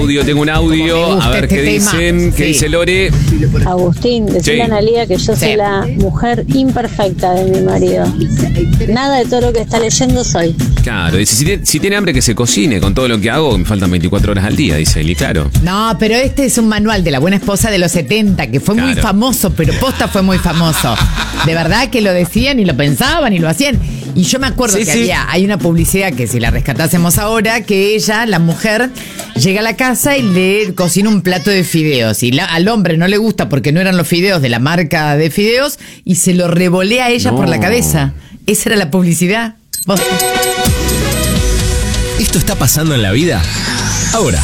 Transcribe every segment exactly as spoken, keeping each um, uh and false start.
audio, tengo un audio. A ver este qué tema. dicen. ¿Qué Sí. dice Lore? Agustín, decirle Sí. a Analía que yo soy Sí. la mujer imperfecta de mi marido. Nada de todo lo que está leyendo soy. Claro, dice, si, tiene- si tiene hambre que se cocine, con todo lo que hago me faltan veinticuatro horas al día, dice Eli, claro. No, pero este es un manual de la buena esposa de los setenta, que fue muy Claro. famoso, pero posta fue muy famoso. De verdad que lo decían y lo pensaban y lo hacían. Y yo me acuerdo Sí, que sí. había, hay una publicidad que si la rescatásemos ahora, que ella, la mujer, llega a la casa y le cocina un plato de fideos. Y la- al hombre no le gusta porque no eran los fideos de la marca de fideos y se lo revolea a ella No. por la cabeza. Esa era la publicidad. Posta. ¿Esto está pasando en la vida? Ahora.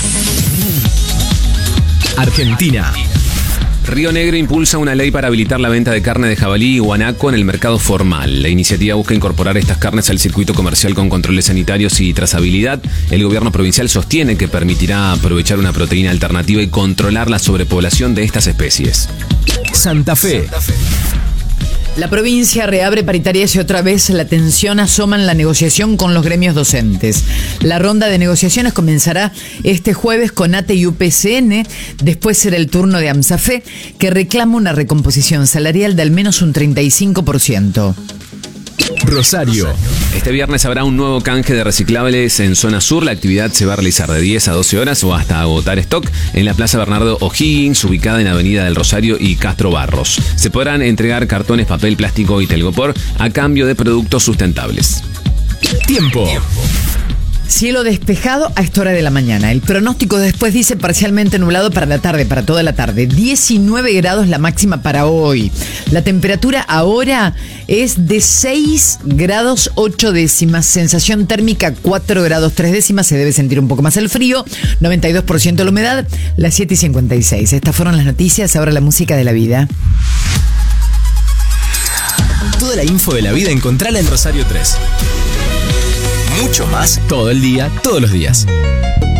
Argentina. Río Negro impulsa una ley para habilitar la venta de carne de jabalí y guanaco en el mercado formal. La iniciativa busca incorporar estas carnes al circuito comercial con controles sanitarios y trazabilidad. El gobierno provincial sostiene que permitirá aprovechar una proteína alternativa y controlar la sobrepoblación de estas especies. Santa Fe. La provincia reabre paritarias y otra vez la tensión asoma en la negociación con los gremios docentes. La ronda de negociaciones comenzará este jueves con A T E y U P C N. Después será el turno de AMSAFE, que reclama una recomposición salarial de al menos un treinta y cinco por ciento. Rosario. Este viernes habrá un nuevo canje de reciclables en zona sur. La actividad se va a realizar de diez a doce horas o hasta agotar stock en la Plaza Bernardo O'Higgins, ubicada en Avenida del Rosario y Castro Barros. Se podrán entregar cartones, papel, plástico y telgopor a cambio de productos sustentables. Tiempo. Cielo despejado a esta hora de la mañana. El pronóstico después dice parcialmente nublado para la tarde, para toda la tarde. diecinueve grados la máxima para hoy. La temperatura ahora es de seis grados ocho décimas. Sensación térmica cuatro grados tres décimas. Se debe sentir un poco más el frío. noventa y dos por ciento la humedad. Las siete y cincuenta y seis. Estas fueron las noticias. Ahora la música de la vida. Toda la info de la vida encontrala en Rosario tres. Mucho más todo el día, todos los días.